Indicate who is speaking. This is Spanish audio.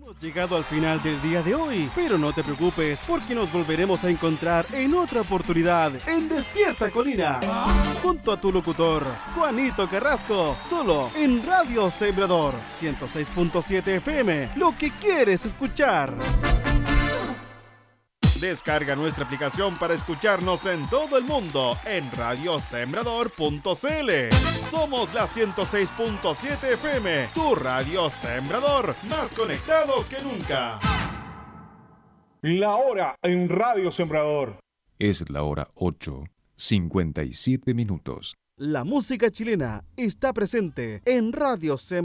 Speaker 1: Hemos llegado al final del día de hoy, pero no te preocupes porque nos volveremos a encontrar en otra oportunidad en Despierta Colina, junto a tu locutor, Juanito Carrasco, solo en Radio Sembrador 106.7 FM, lo que quieres escuchar.
Speaker 2: Descarga nuestra aplicación para escucharnos en todo el mundo en radiosembrador.cl. Somos la 106.7 FM, tu Radio Sembrador, más conectados que nunca.
Speaker 3: La hora en Radio Sembrador.
Speaker 4: Es la hora 8:57 minutos.
Speaker 1: La música chilena está presente en Radio Sembrador.